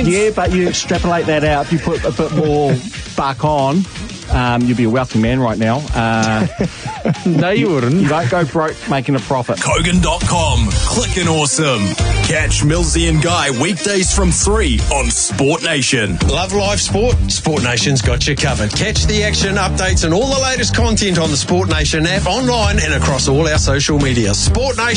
Yeah, but you extrapolate that out. If you put a bit more buck on, you'd be a wealthy man right now. No, you wouldn't. You don't go broke making a profit. Kogan.com. Clickin' awesome. Catch Millsy and Guy weekdays from 3 on Sport Nation. Love live sport? Sport Nation's got you covered. Catch the action, updates and all the latest content on the Sport Nation app, online and across all our social media. Sport Nation.